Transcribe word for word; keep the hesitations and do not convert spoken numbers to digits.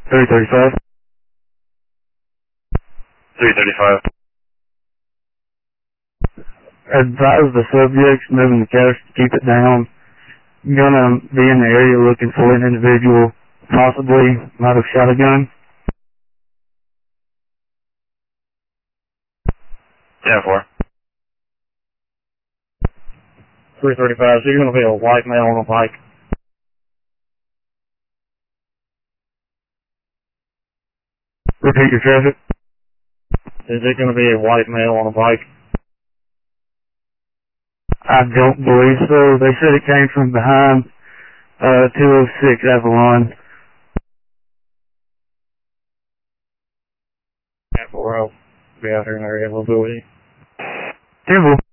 three thirty-five. three thirty-five. Advise the subjects moving the couch to keep it down. Gonna be in the area looking for an individual, possibly might have shot a gun. ten four. three thirty-five, so you're gonna be a white male on a bike. Repeat your traffic. Is it gonna be a white male on a bike? I don't believe so. They said it came from behind uh, two oh six Avalon. ten four, I'll be out here in the area a little bit with you. ten four.